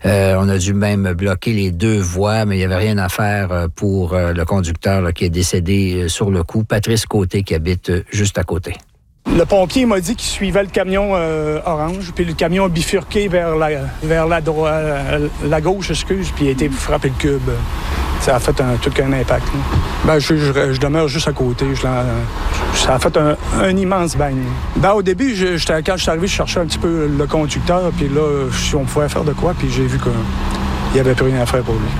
On a dû même bloquer les 2 voies, mais il n'y avait rien à faire pour le conducteur là, qui est décédé sur le coup. Patrice Côté qui habite juste à côté. Le pompier m'a dit qu'il suivait le camion orange, puis le camion a bifurqué vers la gauche, puis il a été frappé le cube. Ça a fait tout qu'un impact. Ben, je demeure juste à côté. Ça a fait un immense bang. Ben, au début, quand je suis arrivé, je cherchais un petit peu le conducteur, puis là, si on pouvait faire de quoi, puis j'ai vu qu'il n'y avait plus rien à faire pour lui.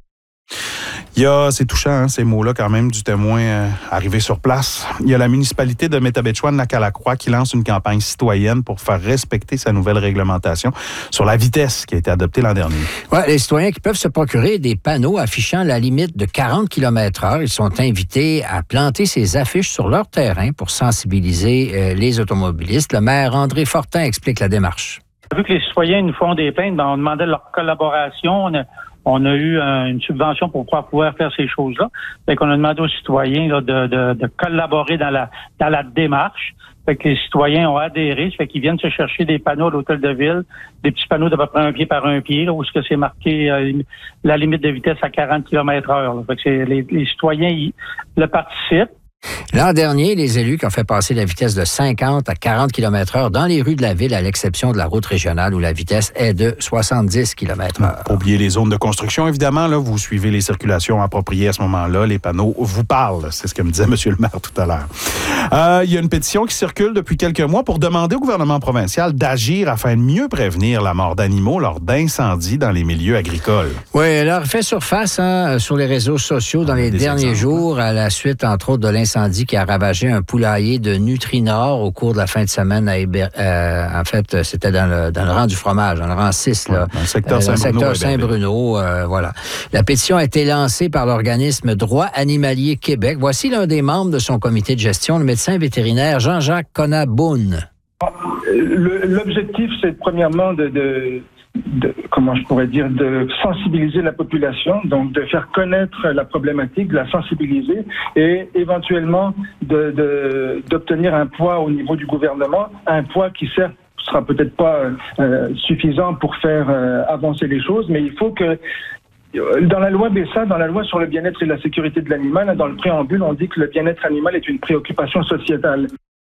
C'est touchant, hein, ces mots-là, quand même, du témoin arrivé sur place. Il y a la municipalité de Métabetchouan-Lacalacroix qui lance une campagne citoyenne pour faire respecter sa nouvelle réglementation sur la vitesse qui a été adoptée l'an dernier. Ouais, les citoyens qui peuvent se procurer des panneaux affichant la limite de 40 km/h, ils sont invités à planter ces affiches sur leur terrain pour sensibiliser les automobilistes. Le maire André Fortin explique la démarche. Vu que les citoyens nous font des plaintes, on demandait leur collaboration. On a eu une subvention pour pouvoir faire ces choses-là. Fait qu'on a demandé aux citoyens là, de collaborer dans la démarche. Fait que les citoyens ont adhéré. Fait qu'ils viennent se chercher des panneaux à l'hôtel de ville, des petits panneaux d'à peu près 1 pied par 1 pied, là, où c'est marqué la limite de vitesse à 40 km/h. Fait que les citoyens le participent. L'an dernier, les élus qui ont fait passer la vitesse de 50 à 40 km/h dans les rues de la ville, à l'exception de la route régionale où la vitesse est de 70 km/h. Pour oublier les zones de construction, évidemment, là, vous suivez les circulations appropriées à ce moment-là. Les panneaux vous parlent. C'est ce que me disait M. le maire tout à l'heure. Il y a une pétition qui circule depuis quelques mois pour demander au gouvernement provincial d'agir afin de mieux prévenir la mort d'animaux lors d'incendies dans les milieux agricoles. Oui, elle a refait surface sur les réseaux sociaux dans les derniers jours, à la suite, entre autres, de l'incendie qui a ravagé un poulailler de Nutri-Nord au cours de la fin de semaine. En fait, c'était dans le rang du fromage, dans le rang 6. Là, dans le secteur Saint-Bruno. Voilà. La pétition a été lancée par l'organisme Droits animaliers Québec. Voici l'un des membres de son comité de gestion, le médecin vétérinaire Jean-Jacques Conaboun. L'objectif, c'est premièrement de sensibiliser la population, donc de faire connaître la problématique, de la sensibiliser et éventuellement d'obtenir un poids au niveau du gouvernement, un poids qui certes sera peut-être pas suffisant pour faire avancer les choses, mais il faut que dans la loi BESA, dans la loi sur le bien-être et la sécurité de l'animal, dans le préambule, on dit que le bien-être animal est une préoccupation sociétale.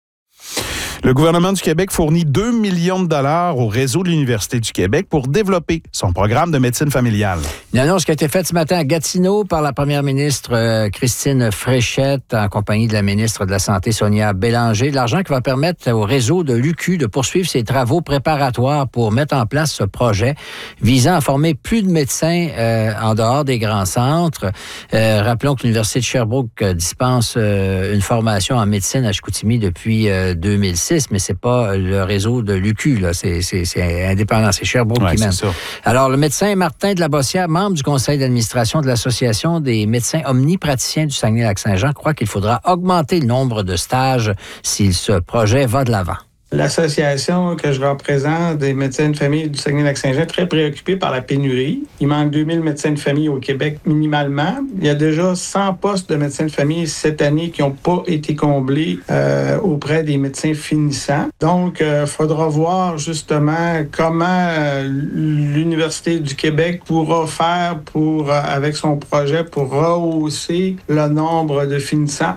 Le gouvernement du Québec fournit 2 millions de dollars au réseau de l'Université du Québec pour développer son programme de médecine familiale. Une annonce qui a été faite ce matin à Gatineau par la première ministre Christine Fréchette en compagnie de la ministre de la Santé Sonia Bélanger. De l'argent qui va permettre au réseau de l'UQ de poursuivre ses travaux préparatoires pour mettre en place ce projet visant à former plus de médecins en dehors des grands centres. Rappelons que l'Université de Sherbrooke dispense une formation en médecine à Chicoutimi depuis 2006. Mais c'est pas le réseau de l'UQ, là. C'est indépendant, c'est Sherbrooke qui mène. Alors, le médecin Martin de la Bossière, membre du conseil d'administration de l'Association des médecins omnipraticiens du Saguenay-Lac-Saint-Jean, croit qu'il faudra augmenter le nombre de stages si ce projet va de l'avant. L'association que je représente des médecins de famille du Saguenay-Lac-Saint-Jean est très préoccupée par la pénurie. Il manque 2000 médecins de famille au Québec minimalement. Il y a déjà 100 postes de médecins de famille cette année qui n'ont pas été comblés auprès des médecins finissants. Donc, il faudra voir justement comment l'Université du Québec pourra faire avec son projet pour rehausser le nombre de finissants.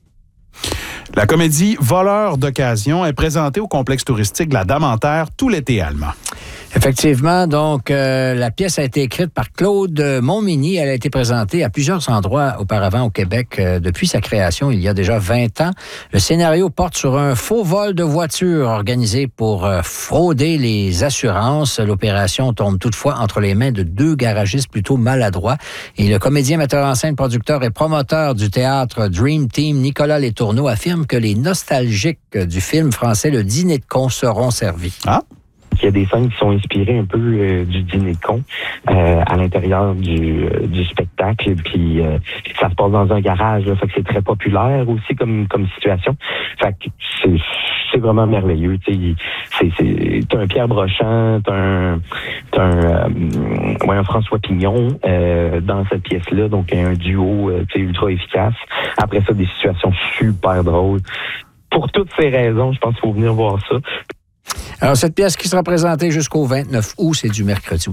La comédie Voleurs d'occasion est présentée au complexe touristique de la Dame en Terre tout l'été allemand. Effectivement, donc, la pièce a été écrite par Claude Montminy. Elle a été présentée à plusieurs endroits auparavant au Québec depuis sa création il y a déjà 20 ans. Le scénario porte sur un faux vol de voiture organisé pour frauder les assurances. L'opération tombe toutefois entre les mains de 2 garagistes plutôt maladroits. Et le comédien, metteur en scène, producteur et promoteur du théâtre Dream Team, Nicolas Letourneau, affirme que les nostalgiques du film français Le Dîner de con seront servis. Ah! Il y a des scènes qui sont inspirées un peu du dîner de con à l'intérieur du spectacle. Puis ça se passe dans un garage, là, fait que c'est très populaire aussi comme situation. Fait que c'est vraiment merveilleux. T'as un Pierre Brochant, t'as un François Pignon dans cette pièce-là, donc un duo ultra efficace. Après ça, des situations super drôles. Pour toutes ces raisons, je pense qu'il faut venir voir ça. Alors, cette pièce qui sera présentée jusqu'au 29 août, c'est du mercredi.